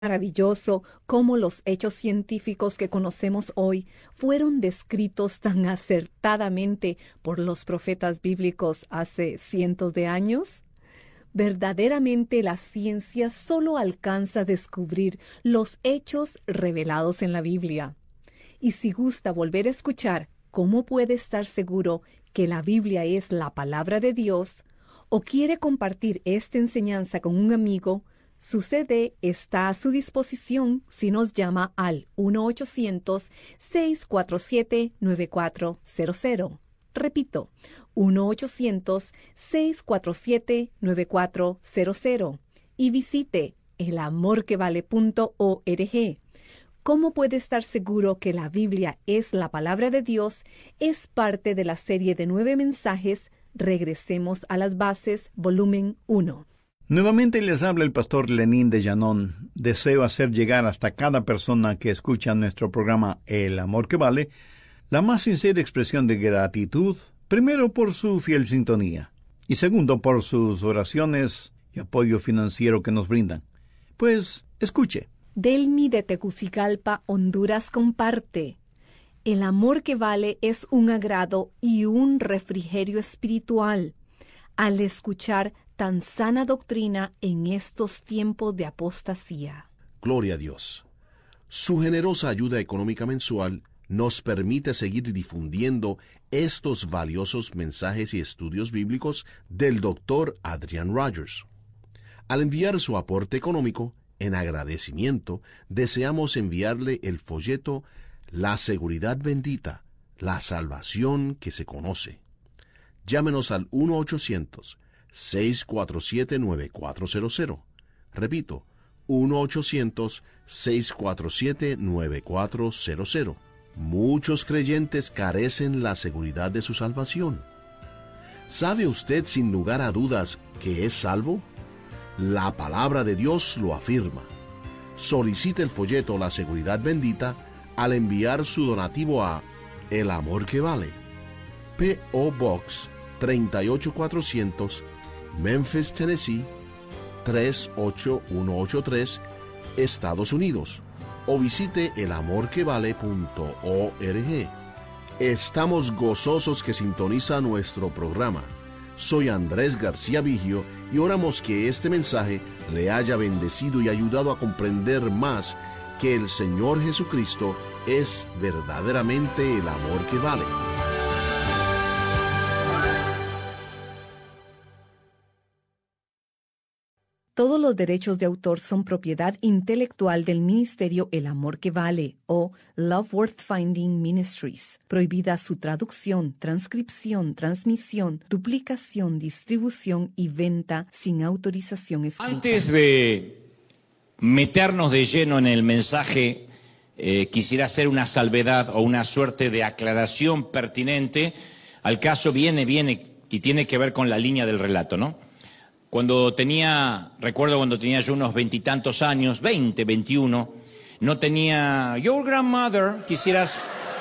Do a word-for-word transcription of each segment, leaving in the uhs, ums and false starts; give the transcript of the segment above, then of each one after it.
Maravilloso cómo los hechos científicos que conocemos hoy fueron descritos tan acertadamente por los profetas bíblicos hace cientos de años. Verdaderamente la ciencia solo alcanza a descubrir los hechos revelados en la Biblia. Y si gusta volver a escuchar cómo puede estar seguro que la Biblia es la palabra de Dios, o quiere compartir esta enseñanza con un amigo, su C D está a su disposición si nos llama al uno ochocientos, seis cuatro siete, nueve cuatro cero cero. Repito, uno ochocientos, seis cuatro siete, nueve cuatro cero cero y visite el amor que vale punto org. ¿Cómo puede estar seguro que la Biblia es la palabra de Dios? Es parte de la serie de nueve mensajes Regresemos a las Bases, volumen uno. Nuevamente les habla el pastor Lenín de Llanón. Deseo hacer llegar hasta cada persona que escucha nuestro programa El Amor que Vale la más sincera expresión de gratitud, primero por su fiel sintonía y segundo por sus oraciones y apoyo financiero que nos brindan. Pues escuche. Delmi de Tegucigalpa, Honduras, comparte: el amor que vale es un agrado y un refrigerio espiritual al escuchar tan sana doctrina en estos tiempos de apostasía. Gloria a Dios. Su generosa ayuda económica mensual nos permite seguir difundiendo estos valiosos mensajes y estudios bíblicos del doctor Adrian Rogers. Al enviar su aporte económico, en agradecimiento, deseamos enviarle el folleto La Seguridad Bendita, la salvación que se conoce. Llámenos al uno ochocientos, seis cuatro siete, nueve cuatro cero cero. Repito, uno ochocientos, seis cuatro siete, nueve cuatro cero cero. Muchos creyentes carecen la seguridad de su salvación. ¿Sabe usted sin lugar a dudas que es salvo? La palabra de Dios lo afirma. Solicite el folleto La Seguridad Bendita al enviar su donativo a El Amor que Vale, P O Box treinta y ocho cuatrocientos, Memphis, Tennessee tres ocho uno ocho tres, Estados Unidos, o visite el amor que vale punto org. Estamos gozosos que sintoniza nuestro programa. Soy Andrés García Vigio y oramos que este mensaje le haya bendecido y ayudado a comprender más que el Señor Jesucristo es verdaderamente el amor que vale. Todos los derechos de autor son propiedad intelectual del Ministerio El Amor que Vale o Love Worth Finding Ministries. Prohibida su traducción, transcripción, transmisión, duplicación, distribución y venta sin autorización escrita. Antes de meternos de lleno en el mensaje, eh, quisiera hacer una salvedad o una suerte de aclaración pertinente al caso. Viene, viene y tiene que ver con la línea del relato, ¿no? Cuando tenía, recuerdo cuando tenía yo unos veintitantos años, veinte, veintiuno, no tenía, your grandmother, quisieras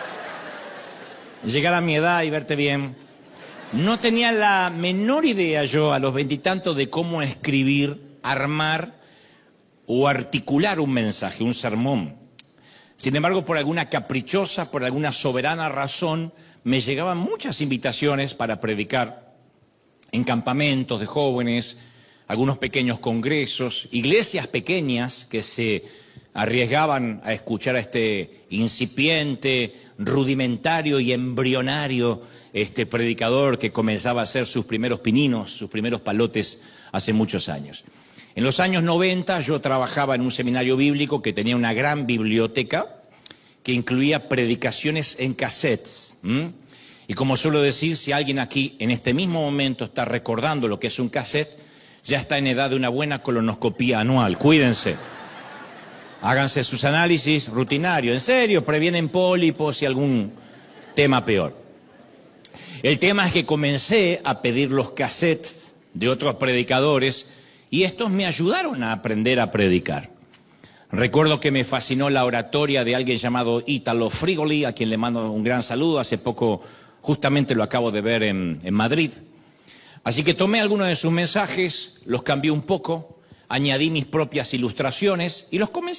llegar a mi edad y verte bien. No tenía la menor idea yo a los veintitantos de cómo escribir, armar o articular un mensaje, un sermón. Sin embargo, por alguna caprichosa, por alguna soberana razón, me llegaban muchas invitaciones para predicar en campamentos de jóvenes, algunos pequeños congresos, iglesias pequeñas que se arriesgaban a escuchar a este incipiente, rudimentario y embrionario este predicador que comenzaba a hacer sus primeros pininos, sus primeros palotes hace muchos años. En los años noventa yo trabajaba en un seminario bíblico que tenía una gran biblioteca que incluía predicaciones en cassettes. ¿m? Y como suelo decir, si alguien aquí en este mismo momento está recordando lo que es un cassette, ya está en edad de una buena colonoscopía anual. Cuídense. Háganse sus análisis rutinarios. En serio, previenen pólipos y algún tema peor. El tema es que comencé a pedir los cassettes de otros predicadores y estos me ayudaron a aprender a predicar. Recuerdo que me fascinó la oratoria de alguien llamado Italo Frigoli, a quien le mando un gran saludo. Hace poco justamente lo acabo de ver en, en Madrid. Así que tomé algunos de sus mensajes, los cambié un poco, añadí mis propias ilustraciones y los comencé